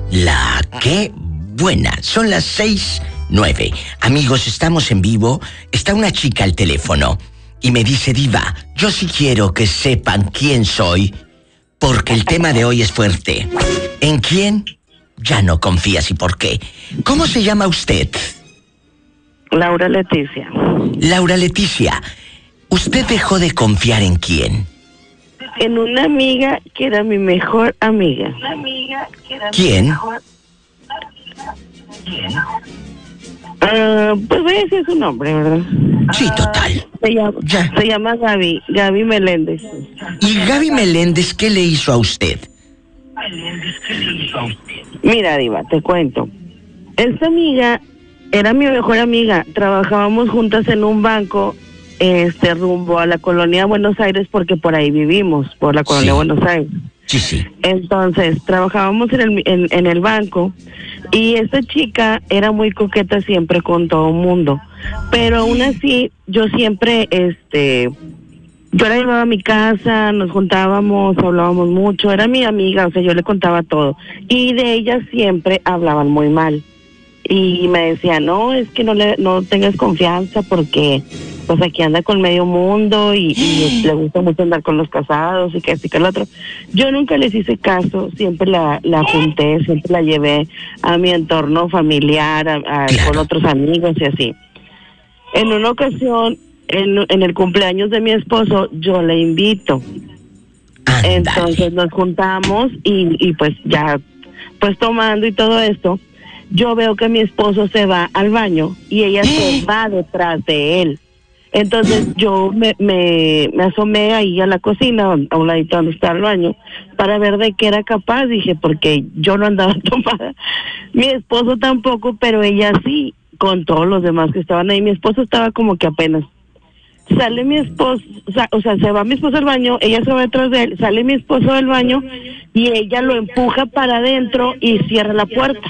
La qué buena. Son las 6:09. Amigos, estamos en vivo. Está una chica al teléfono y me dice: Diva, yo sí quiero que sepan quién soy, porque el tema de hoy es fuerte. ¿En quién? Ya no confías, ¿y por qué? ¿Cómo se llama usted? Laura Leticia. Laura Leticia, ¿usted dejó de confiar en quién? En una amiga que era mi mejor amiga. ¿Quién? Pues voy a decir su nombre, ¿verdad? Sí, total. Se llama Gaby Meléndez. ¿Y Gaby Meléndez qué le hizo a usted? Mira, Diva, te cuento. Esta amiga era mi mejor amiga. Trabajábamos juntas en un banco, rumbo a la colonia Buenos Aires, porque por ahí vivimos, por la colonia Buenos Aires. Sí, sí. Entonces, trabajábamos en el banco, y esta chica era muy coqueta siempre con todo el mundo. Pero aún así, yo siempre, yo la llevaba a mi casa, nos juntábamos, hablábamos mucho, era mi amiga, o sea, yo le contaba todo. Y de ella siempre hablaban muy mal. Y me decía, no, es que no tengas confianza porque pues aquí anda con medio mundo y le gusta mucho andar con los casados y que así que el otro. Yo nunca les hice caso, siempre la junté, siempre la llevé a mi entorno familiar, con otros amigos y así. En una ocasión, en el cumpleaños de mi esposo, yo le invito. Ándale. Entonces nos juntamos y pues ya, pues tomando y todo esto, yo veo que mi esposo se va al baño y ella se va detrás de él. Entonces yo me asomé ahí a la cocina, a un ladito donde está el baño, para ver de qué era capaz. Dije, porque yo no andaba tomada, mi esposo tampoco, pero ella sí, con todos los demás que estaban ahí. Mi esposo estaba como que apenas. Sale mi esposo, o sea, se va mi esposo al baño, ella se va detrás de él, sale mi esposo del baño y ella lo empuja para adentro y cierra la puerta.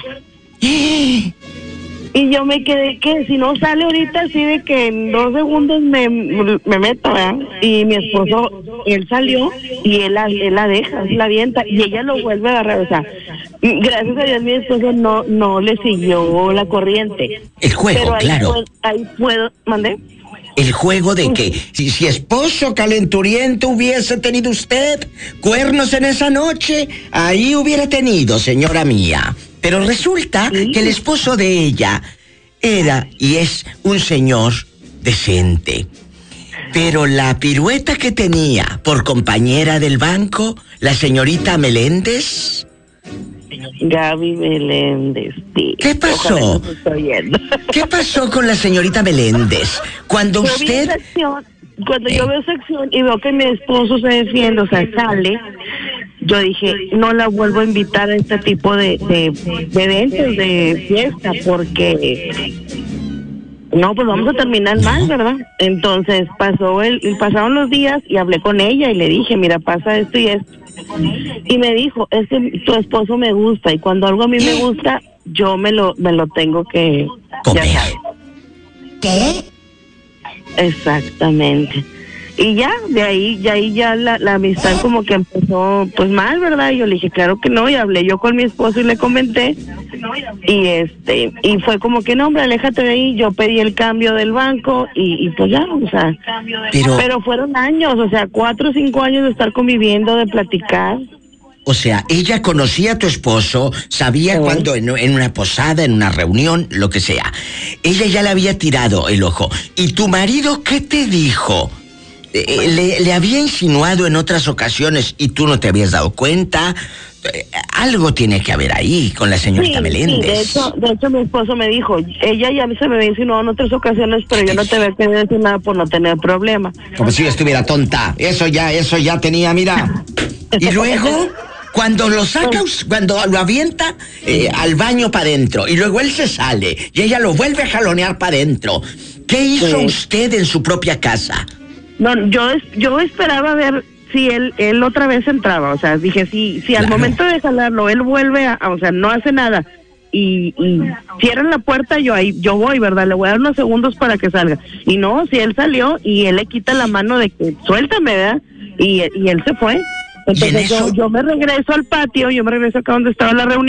Y yo me quedé que si no sale ahorita, así de que en 2 segundos me meto, ¿verdad? Y mi esposo, él salió y él la deja, la avienta y ella lo vuelve a agarrar. O sea, gracias a Dios mi esposo no le siguió la corriente. El juego, pero claro. Ahí puedo, ¿mandé? El juego de que si esposo calenturiento hubiese tenido usted cuernos en esa noche, ahí hubiera tenido, señora mía. Pero resulta que el esposo de ella era y es un señor decente. Pero la pirueta que tenía por compañera del banco, la señorita Meléndez. Gaby Meléndez, sí. ¿Qué pasó? ¿Qué pasó con la señorita Meléndez? Cuando usted... Yo veo esa acción y veo que mi esposo se defiende, o sea, sale, yo dije, no la vuelvo a invitar a este tipo de eventos, de fiesta, porque no, pues vamos a terminar mal, ¿verdad? Entonces pasaron los días y hablé con ella y le dije, mira, pasa esto y esto. Y me dijo, es que tu esposo me gusta y cuando algo a mí me gusta, yo me lo tengo que comer. Ya sabes. ¿Qué? Exactamente. Y ya, de ahí ya la amistad como que empezó pues mal, ¿verdad? Y yo le dije, claro que no, y hablé yo con mi esposo y le comenté. Y fue como que no, hombre, aléjate de ahí. Yo pedí el cambio del banco y pues ya, o sea. Pero fueron años, o sea, 4 o 5 años de estar conviviendo, de platicar. O sea, ella conocía a tu esposo, sabía cuando en una posada, en una reunión, lo que sea. Ella ya le había tirado el ojo. ¿Y tu marido qué te dijo? ¿Le había insinuado en otras ocasiones y tú no te habías dado cuenta? Algo tiene que haber ahí con la señorita Meléndez. Sí, de hecho mi esposo me dijo, ella ya se me había insinuado en otras ocasiones, pero yo no te había querido decir nada por no tener problema. Como si yo estuviera tonta. Eso ya tenía, mira. Y luego... Cuando lo saca, cuando lo avienta al baño para adentro y luego él se sale y ella lo vuelve a jalonear para adentro. ¿Qué hizo usted en su propia casa? No, yo esperaba ver si él otra vez entraba, o sea, dije, si al momento de jalarlo él vuelve o sea, no hace nada y cierran la puerta, yo voy, ¿verdad? Le voy a dar unos segundos para que salga. Y no, si él salió y él le quita la mano de que suéltame, ¿verdad? Y él se fue. Entonces yo me regreso al patio, yo me regreso acá donde estaba la reunión.